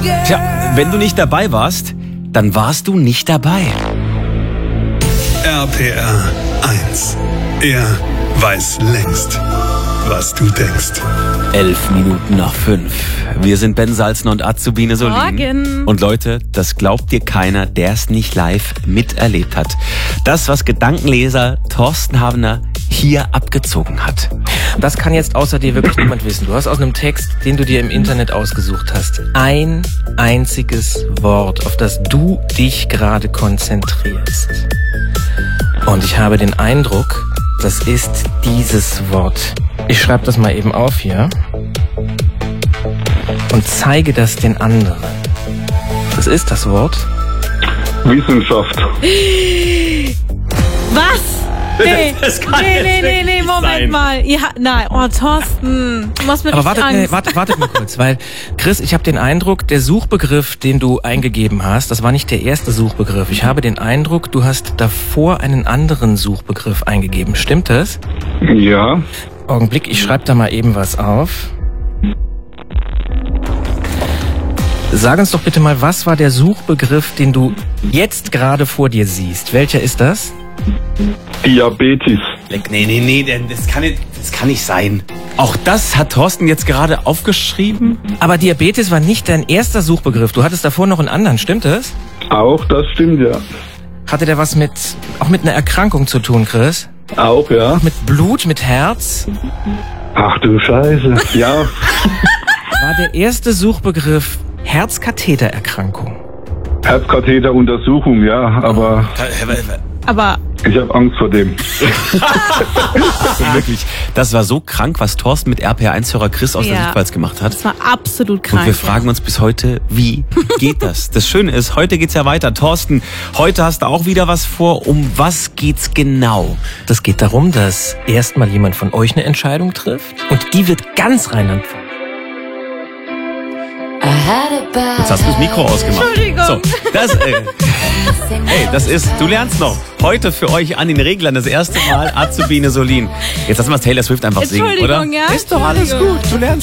Tja, wenn du nicht dabei warst, dann warst du nicht dabei. RPR 1. Er weiß längst, was du denkst. 11 Minuten nach 5. Wir sind Ben Salzner und Azubine Solin. Morgen. Und Leute, das glaubt dir keiner, der es nicht live miterlebt hat. Das, was Gedankenleser Thorsten Havner hier abgezogen hat. Das kann jetzt außer dir wirklich niemand wissen. Du hast aus einem Text, den du dir im Internet ausgesucht hast, ein einziges Wort, auf das du dich gerade konzentrierst. Und ich habe den Eindruck, das ist dieses Wort. Ich schreibe das mal eben auf hier und zeige das den anderen. Das ist das Wort Wissenschaft. Was? Nee, Das kann nee, Moment mal. Nein, Thorsten, du machst mir Aber richtig Angst. wartet mal kurz, weil, Chris, ich habe den Eindruck, der Suchbegriff, den du eingegeben hast, das war nicht der erste Suchbegriff. Ich habe den Eindruck, du hast davor einen anderen Suchbegriff eingegeben. Stimmt das? Ja. Augenblick, ich schreibe da mal eben was auf. Sag uns doch bitte mal, was war der Suchbegriff, den du jetzt gerade vor dir siehst? Welcher ist das? Diabetes. Nee, das kann nicht sein. Auch das hat Thorsten jetzt gerade aufgeschrieben? Aber Diabetes war nicht dein erster Suchbegriff. Du hattest davor noch einen anderen, stimmt das? Auch, das stimmt, ja. Hatte der was auch mit einer Erkrankung zu tun, Chris? Auch, ja. Mit Blut, mit Herz? Ach du Scheiße. Ja. War der erste Suchbegriff Herzkathetererkrankung? Herzkatheteruntersuchung, ja. Aber Aber ich habe Angst vor dem. Wirklich, das war so krank, was Thorsten mit RPR1-Hörer Chris aus der Sichtpfalz gemacht hat. das war absolut krank. Und wir fragen uns bis heute, wie geht das? Das Schöne ist, heute geht's ja weiter. Thorsten, heute hast du auch wieder was vor. Um was geht's genau? Das geht darum, dass erstmal jemand von euch eine Entscheidung trifft und die wird ganz Rheinland-Pfalz. Jetzt hast du das Mikro ausgemacht. Entschuldigung. So, das ist, du lernst noch heute für euch an den Reglern das erste Mal Azubine Solin. Jetzt lass mal Taylor Swift einfach singen, oder? Entschuldigung, ja. Ist doch alles gut, du lernst